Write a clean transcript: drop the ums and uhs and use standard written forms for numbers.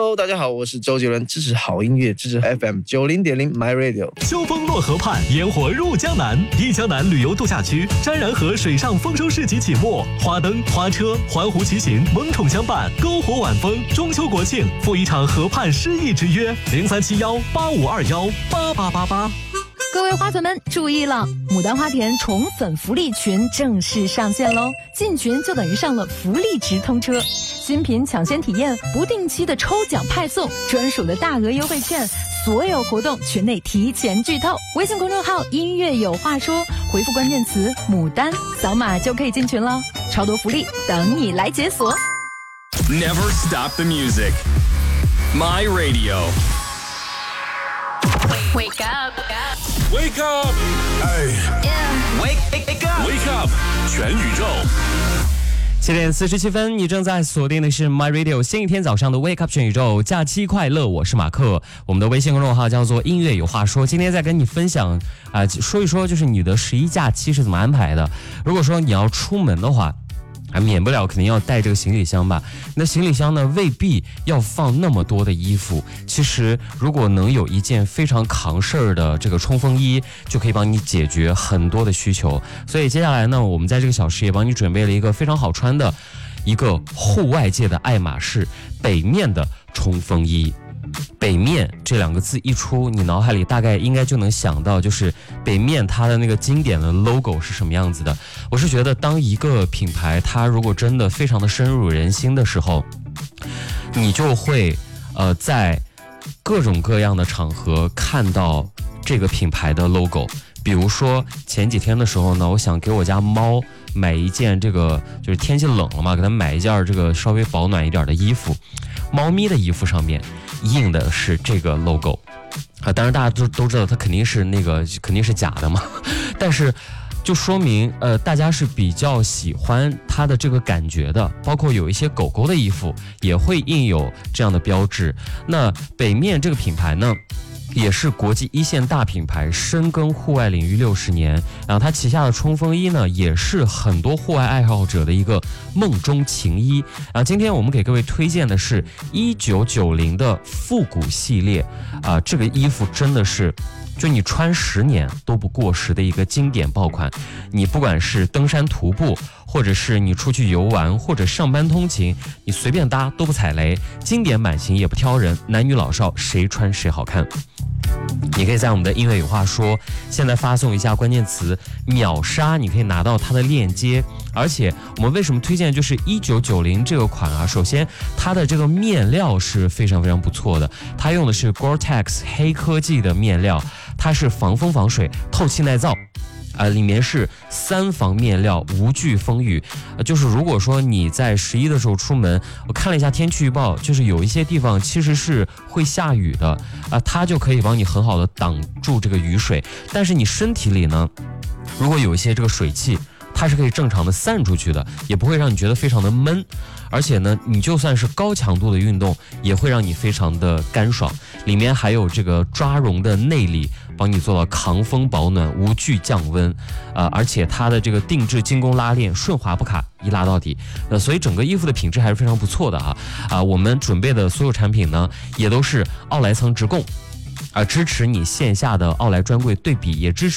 Hello， 大家好，我是周杰伦，支持好音乐，支持 FM90.0 My Radio。 秋风落河畔，烟火入江南。一江南旅游度假区沾然河水上丰收市集启幕，花灯、花车、环湖骑行萌宠相伴，篝火晚风。中秋国庆赴一场河畔诗意之约，037185218888。 各位花粉们注意了，牡丹花田宠粉福利群正式上线喽！进群就等于上了福利直通车，新品抢先体验，不定期的抽奖派送，专属的大额优惠券，所有活动群内提前剧透。微信公众号音乐有话说，回复关键词牡丹，扫码就可以进群了，超多福利等你来解锁。 Never stop the music. My Radio. Wake up. Wake up. Hey. Yeah. Wake up. Wake up. 全宇宙。 7点47分，你正在锁定的是 My Radio 新一天早上的 Wake Up 全宇宙，假期快乐，我是马克。我们的微信公众号叫做音乐有话说，今天再跟你分享说一说就是你的11假期是怎么安排的。如果说你要出门的话，免不了肯定要带这个行李箱吧，那行李箱呢未必要放那么多的衣服，其实如果能有一件非常扛事儿的这个冲锋衣，就可以帮你解决很多的需求。所以接下来呢，我们在这个小时也帮你准备了一个非常好穿的一个户外界的爱马仕北面的冲锋衣。北面这两个字一出，你脑海里大概应该就能想到，就是北面它的那个经典的 logo 是什么样子的。我是觉得当一个品牌它如果真的非常的深入人心的时候，你就会在各种各样的场合看到这个品牌的 logo。比如说前几天的时候呢，我想给我家猫买一件这个，就是天气冷了嘛，给它买一件这个稍微保暖一点的衣服。猫咪的衣服上面印的是这个 logo 当然大家都知道它肯定是假的嘛，但是就说明大家是比较喜欢它的这个感觉的。包括有一些狗狗的衣服也会印有这样的标志。那北面这个品牌呢，也是国际一线大品牌，深耕户外领域60年。然后它旗下的冲锋衣呢，也是很多户外爱好者的一个梦中情衣。然后今天我们给各位推荐的是1990的复古系列这个衣服真的是就你穿10年都不过时的一个经典爆款。你不管是登山徒步，或者是你出去游玩，或者上班通勤，你随便搭都不踩雷，经典版型也不挑人，男女老少谁穿谁好看。你可以在我们的音乐有话说现在发送一下关键词秒杀，你可以拿到它的链接。而且我们为什么推荐就是1990这个款首先它的这个面料是非常非常不错的，它用的是 Gore-Tex 黑科技的面料，它是防风防水透气耐造里面是3防面料，无惧风雨。就是如果说你在11的时候出门，我看了一下天气预报，就是有一些地方其实是会下雨的它就可以帮你很好的挡住这个雨水。但是你身体里呢，如果有一些这个水汽，它是可以正常的散出去的，也不会让你觉得非常的闷。而且呢，你就算是高强度的运动，也会让你非常的干爽。里面还有这个抓绒的内里，帮你做到抗风保暖，无惧降温而且它的这个定制精工拉链顺滑不卡，一拉到底。所以整个衣服的品质还是非常不错的我们准备的所有产品呢，也都是奥莱层直供支持你线下的奥莱专柜对比，也支持